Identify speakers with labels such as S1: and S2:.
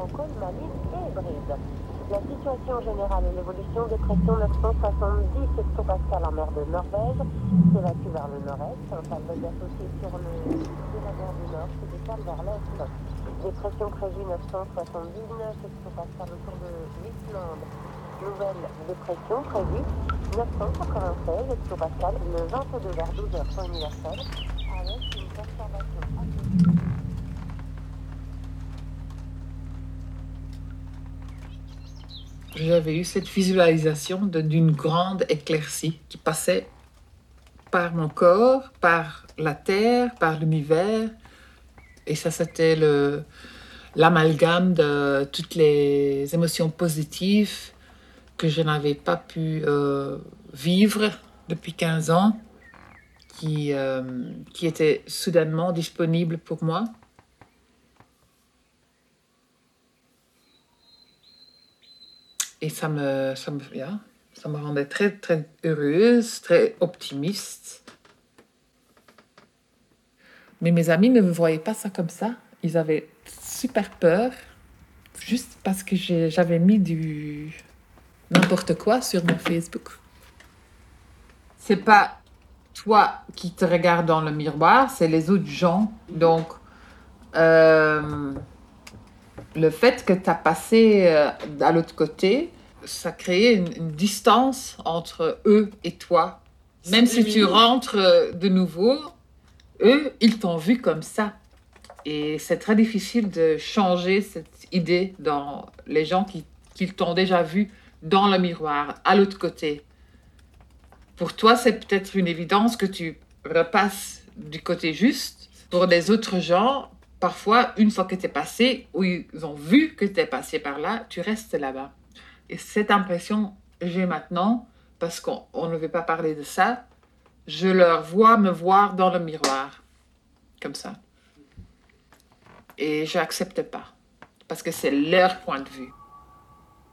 S1: Malines et Brise. La situation générale et l'évolution des pressions 970 hectopascales en mer de Norvège s'évacue vers le nord-est. Un palais associé sur le de la mer du Nord se décale vers l'est. Des pressions prévues 979 hectopascales autour de l'Islande. Nouvelle dépression prévue 996 hectopascales le 22 vers 12 heures temps universel avec une perturbation associée.
S2: J'avais eu cette visualisation d'une grande éclaircie qui passait par mon corps, par la terre, par l'univers. Et ça, c'était l'amalgame de toutes les émotions positives que je n'avais pas pu vivre depuis 15 ans, qui étaient soudainement disponibles pour moi. Et ça me rendait très, très heureuse, très optimiste. Mais mes amis ne voyaient pas ça comme ça. Ils avaient super peur, juste parce que j'avais mis du n'importe quoi sur mon Facebook. C'est pas toi qui te regardes dans le miroir, c'est les autres gens. Donc, le fait que tu as passé à l'autre côté, ça crée une distance entre eux et toi. Même si tu rentres de nouveau, eux, ils t'ont vu comme ça. Et c'est très difficile de changer cette idée dans les gens qui t'ont déjà vu dans le miroir, à l'autre côté. Pour toi, c'est peut-être une évidence que tu repasses du côté juste. Pour les autres gens, parfois, une fois que tu es passé, ou ils ont vu que tu es passé par là, tu restes là-bas. Et cette impression, j'ai maintenant, parce qu'on ne veut pas parler de ça, je leur vois me voir dans le miroir, comme ça. Et je n'accepte pas, parce que c'est leur point de vue.